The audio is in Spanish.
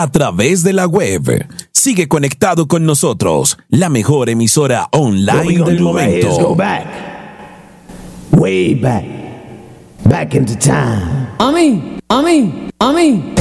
a través de la web. Sigue conectado con nosotros, la mejor emisora online del momento. Go back. Way back. Back into time. Ami.